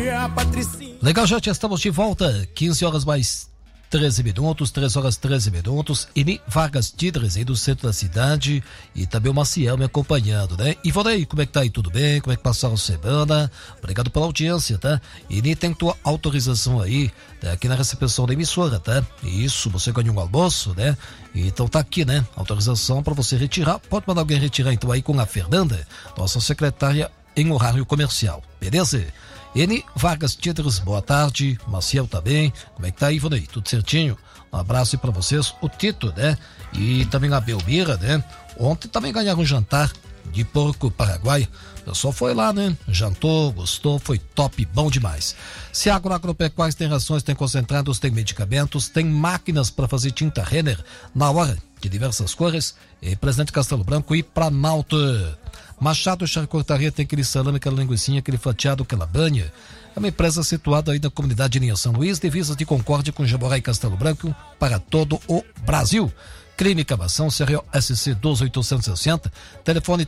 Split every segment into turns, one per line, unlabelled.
Legal, gente, estamos de volta. 15 horas mais 13 minutos, 3 horas 13 minutos. Eni Vargas Tidres aí do centro da cidade e também o Maciel me acompanhando, né? E Ivonei, como é que tá aí? Tudo bem? Como é que passaram a semana? Obrigado pela audiência, tá? Eni tem tua autorização aí, tá? Aqui na recepção da emissora, tá? Isso, você ganhou um almoço, né? Então tá aqui, né? Autorização para você retirar. Pode mandar alguém retirar então aí com a Fernanda, nossa secretária em horário comercial, beleza? Eni Vargas Tidres, boa tarde. Maciel também. Como é que tá aí, Ivonei? Tudo certinho? Um abraço aí pra vocês. O Tito, né? E também a Belmira, né? Ontem também ganharam um jantar de porco paraguaio. O pessoal foi lá, né? Jantou, gostou, foi top, bom demais. Seagro Agropecuários tem rações, tem concentrados, tem medicamentos, tem máquinas para fazer tinta Renner na hora, de diversas cores, em Presidente Castelo Branco e Planalto. Machado Charcutaria tem aquele salame, aquela linguicinha, aquele fatiado, aquela banha. É uma empresa situada aí na comunidade de Linha São Luís, divisas de Concórdia com Jaborá e Castelo Branco para todo o Brasil. Clínica Mação, CRO SC 12860, telefone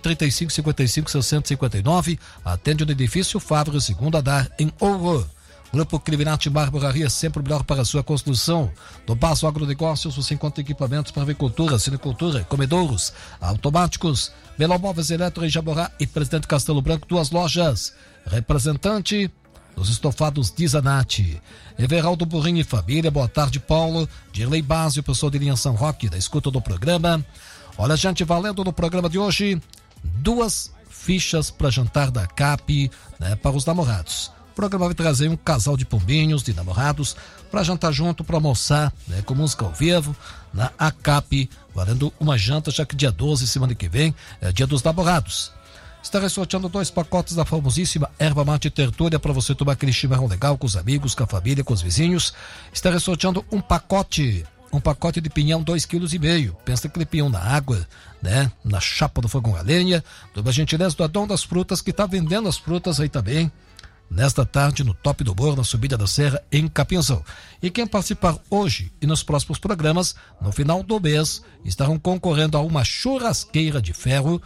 3555-659, atende no edifício Fávaro, segundo andar, em Ouro. Grupo Criminati Marmoraria, sempre melhor para a sua construção. No Baço Agronegócios, você encontra equipamentos para avicultura, silvicultura, comedouros, automáticos, Melomóveis Eletro em Jaborá e Presidente Castelo Branco, 2 lojas. Representante dos estofados de Zanatti. Everaldo Burrinho e família, boa tarde, Paulo. Dirley Base, o pessoal de Linha São Roque, da escuta do programa. Olha, gente, valendo no programa de hoje, 2 fichas para jantar da CAP, né, para os namorados. O programa vai trazer um casal de pombinhos, de namorados, para jantar junto, para almoçar, né, com música ao vivo, na ACAP, valendo uma janta, já que dia 12, semana que vem, é dia dos namorados. Estarei sorteando 2 pacotes da famosíssima Erva Mate Tertúlia para você tomar aquele chimarrão legal com os amigos, com a família, com os vizinhos. Estarei sorteando um pacote de pinhão 2,5 kg. Pensa aquele pinhão na água, né? Na chapa do fogão a lenha. Toda a gentileza do Adão das Frutas, que está vendendo as frutas aí também. Nesta tarde, no Top do Morro, na subida da Serra, em Capinzão. E quem participar hoje e nos próximos programas, no final do mês, estarão concorrendo a uma churrasqueira de ferro,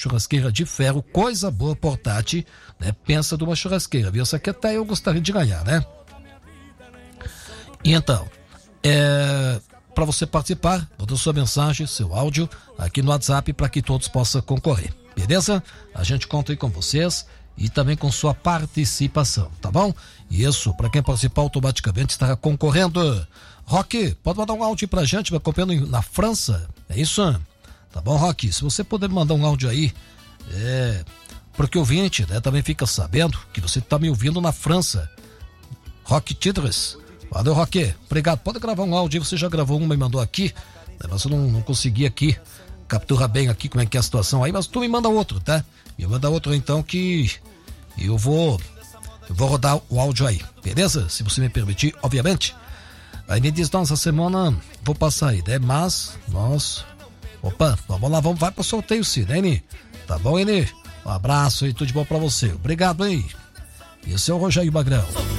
coisa boa, portátil, né? Pensa de uma churrasqueira, viu? Essa aqui até eu gostaria de ganhar, né? E então, para você participar, manda sua mensagem, seu áudio, aqui no WhatsApp, para que todos possam concorrer, beleza? A gente conta aí com vocês e também com sua participação, tá bom? Isso, para quem participar automaticamente estará concorrendo. Roque, pode mandar um áudio pra gente, me acompanhando na França, é isso? Tá bom, Roque? Se você puder me mandar um áudio aí, porque o ouvinte, né, também fica sabendo que você tá me ouvindo na França. Roque Tidres, valeu, Roque, obrigado. Pode gravar um áudio aí, você já gravou uma e mandou aqui, né, mas eu não consegui aqui capturar bem aqui como é que é a situação aí, mas tu me manda outro, tá? Me manda outro então que eu vou rodar o áudio aí, beleza? Se você me permitir, obviamente. Aí me diz, essa semana vou passar aí, né? Mas nós, vamos lá, vai pro sorteio sim, né, Eni? Tá bom, Eni? Um abraço e tudo de bom pra você. Obrigado aí. Esse é o Rogério Magrão.